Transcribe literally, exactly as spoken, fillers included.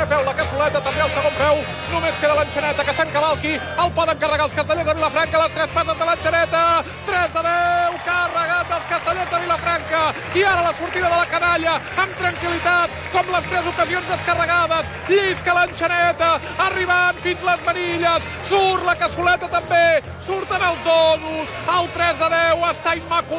primer peu la Cassoleta, també el segon peu. Només queda l'Enxaneta, que s'encavalqui. El poden carregar els castellers de Vilafranca. Les tres passes de l'Enxaneta. tres de deu, carregat dels castellers de Vilafranca. I ara la sortida de la canalla, amb tranquil·litat, com les tres ocasions descarregades. Llisca l'Enxaneta, arribant fins les manilles. Surt la Cassoleta també. Surten els dosos. El tres de deu està immaculat.